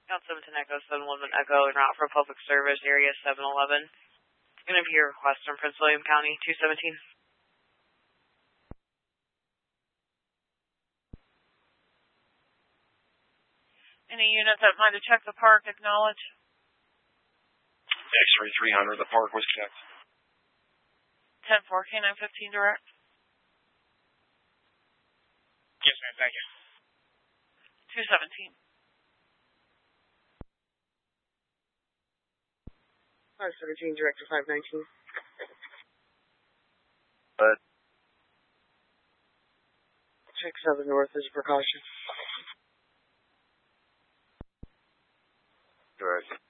South 17 Echo 711 Echo en route for public service, area 711. It's going to be your request from Prince William County, 217. Any units that might have checked the park, acknowledge. X-ray 300, the park was checked. 10-4, K-915 direct. Yes, ma'am, thank you. 217. 517, Director 519. Check 7 north as a precaution. Direct.